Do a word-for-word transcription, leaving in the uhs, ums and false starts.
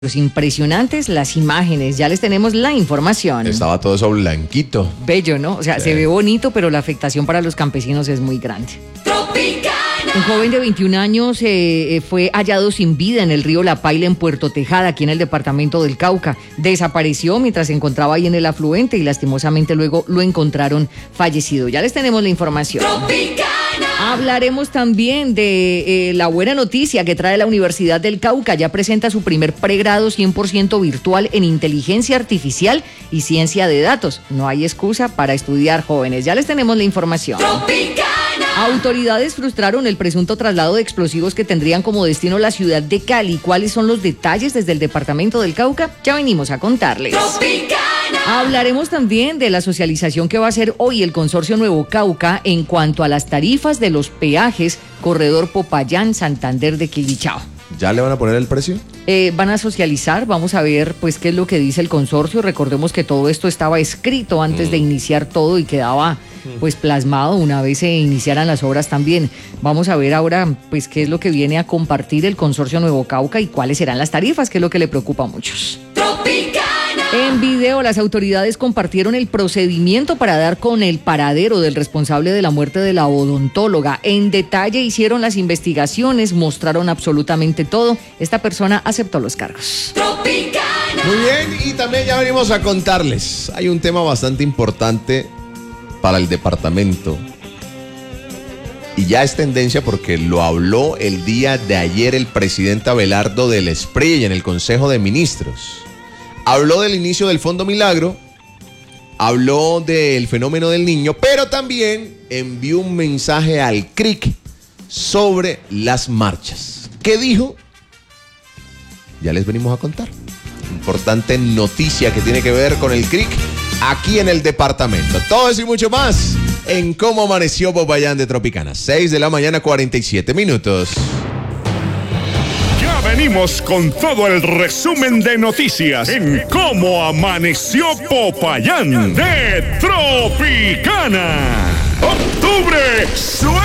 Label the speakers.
Speaker 1: Los impresionantes las imágenes, ya les tenemos la información.
Speaker 2: Estaba todo eso blanquito.
Speaker 1: Bello, ¿no? O sea, sí. Se ve bonito, pero la afectación para los campesinos es muy grande. Tropicana. Un joven de veintiún años eh, fue hallado sin vida en el río La Paila en Puerto Tejada, aquí en el departamento del Cauca. Desapareció mientras se encontraba ahí en el afluente y lastimosamente luego lo encontraron fallecido. Ya les tenemos la información. Tropicana. Hablaremos también de eh, la buena noticia que trae la Universidad del Cauca. Ya presenta su primer pregrado cien por ciento virtual en inteligencia artificial y ciencia de datos. No hay excusa para estudiar, jóvenes. Ya les tenemos la información. Tropicana. Autoridades frustraron el presunto traslado de explosivos que tendrían como destino la ciudad de Cali. ¿Cuáles son los detalles desde el departamento del Cauca? Ya venimos a contarles. Tropicana. Hablaremos también de la socialización que va a hacer hoy el Consorcio Nuevo Cauca en cuanto a las tarifas de los peajes Corredor Popayán, Santander de Quilichao.
Speaker 2: ¿Ya le van a poner el precio?
Speaker 1: Eh, van a socializar, vamos a ver pues qué es lo que dice el consorcio. Recordemos que todo esto estaba escrito antes mm. de iniciar todo y quedaba pues plasmado una vez se iniciaran las obras también. Vamos a ver ahora pues qué es lo que viene a compartir el Consorcio Nuevo Cauca y cuáles serán las tarifas, que es lo que le preocupa a muchos. Tropicana. En video, las autoridades compartieron el procedimiento para dar con el paradero del responsable de la muerte de la odontóloga. En detalle hicieron las investigaciones, mostraron absolutamente todo. Esta persona aceptó los cargos. Tropicana.
Speaker 2: Muy bien, y también ya venimos a contarles. Hay un tema bastante importante para el departamento. Y ya es tendencia porque lo habló el día de ayer el presidente Abelardo del S P R I en el Consejo de Ministros. Habló del inicio del Fondo Milagro, habló del fenómeno del niño, pero también envió un mensaje al C R I C sobre las marchas. ¿Qué dijo? Ya les venimos a contar. Importante noticia que tiene que ver con el C R I C aquí en el departamento. Todo eso y mucho más en Cómo Amaneció Popayán de Tropicana. seis de la mañana, cuarenta y siete minutos.
Speaker 3: Venimos con todo el resumen de noticias en Cómo Amaneció Popayán de Tropicana. ¡Octubre! ¡Suena!